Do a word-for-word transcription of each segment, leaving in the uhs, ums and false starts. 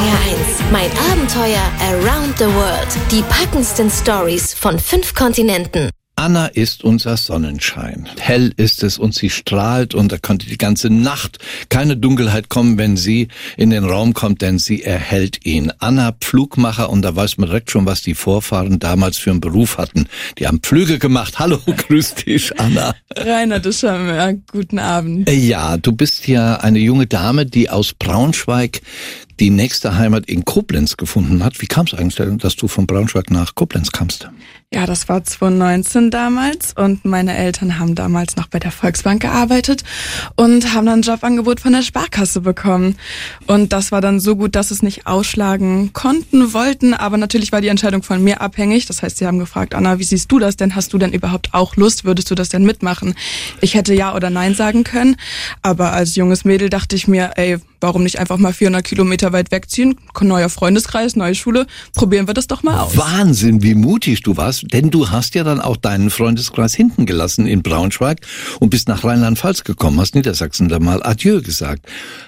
eins. Mein Abenteuer around the world. Die packendsten Stories von fünf Kontinenten. Anna ist unser Sonnenschein. Hell ist es und sie strahlt und da könnte die ganze Nacht keine Dunkelheit kommen, wenn sie in den Raum kommt, denn sie erhellt ihn. Anna, Pflugmacher, und da weiß man direkt schon, was die Vorfahren damals für einen Beruf hatten. Die haben Pflüge gemacht. Hallo, grüß dich, Anna. Rainer de Charmeur, guten Abend. Ja, du bist ja eine junge Dame, die aus Braunschweig die nächste Heimat in Koblenz gefunden hat. Wie kam es eigentlich, dass du von Braunschweig nach Koblenz kamst? Ja, das war zweitausendneunzehn damals und meine Eltern haben damals noch bei der Volksbank gearbeitet und haben dann ein Jobangebot von der Sparkasse bekommen. Und das war dann so gut, dass es nicht ausschlagen konnten, wollten, aber natürlich war die Entscheidung von mir abhängig. Das heißt, sie haben gefragt, Anna, wie siehst du das denn? Hast du denn überhaupt auch Lust? Würdest du das denn mitmachen? Ich hätte Ja oder Nein sagen können, aber als junges Mädel dachte ich mir, ey, warum nicht einfach mal vierhundert Kilometer weit wegziehen? Neuer Freundeskreis, neue Schule, probieren wir das doch mal aus. Wahnsinn, wie mutig du warst, denn du hast ja dann auch deinen Freundeskreis hinten gelassen in Braunschweig und bist nach Rheinland-Pfalz gekommen, hast Niedersachsen da mal Adieu gesagt.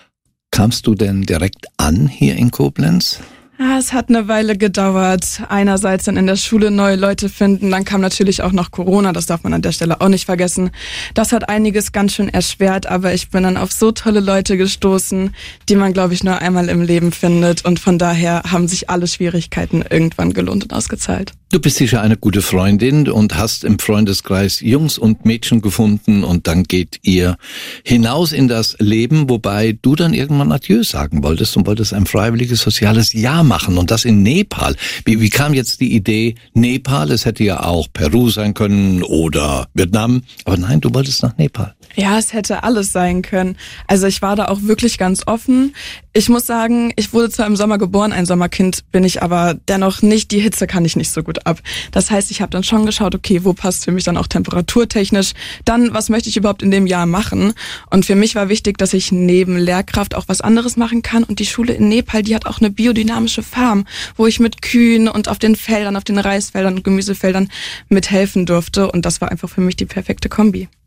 Kamst du denn direkt an hier in Koblenz? Ja, es hat eine Weile gedauert. Einerseits dann in der Schule neue Leute finden, dann kam natürlich auch noch Corona, das darf man an der Stelle auch nicht vergessen. Das hat einiges ganz schön erschwert, aber ich bin dann auf so tolle Leute gestoßen, die man, glaube ich, nur einmal im Leben findet, und von daher haben sich alle Schwierigkeiten irgendwann gelohnt und ausgezahlt. Du bist sicher eine gute Freundin und hast im Freundeskreis Jungs und Mädchen gefunden und dann geht ihr hinaus in das Leben, wobei du dann irgendwann Adieu sagen wolltest und wolltest ein freiwilliges soziales Jahr machen und das in Nepal. Wie, wie kam jetzt die Idee Nepal? Es hätte ja auch Peru sein können oder Vietnam, aber nein, du wolltest nach Nepal. Ja, es hätte alles sein können. Also ich war da auch wirklich ganz offen. Ich muss sagen, ich wurde zwar im Sommer geboren, ein Sommerkind bin ich, aber dennoch nicht, die Hitze kann ich nicht so gut ab. Das heißt, ich habe dann schon geschaut, okay, wo passt für mich dann auch temperaturtechnisch, dann, was möchte ich überhaupt in dem Jahr machen? Und für mich war wichtig, dass ich neben Lehrkraft auch was anderes machen kann, und die Schule in Nepal, die hat auch eine biodynamische Farm, wo ich mit Kühen und auf den Feldern, auf den Reisfeldern und Gemüsefeldern mithelfen durfte, und das war einfach für mich die perfekte Kombi.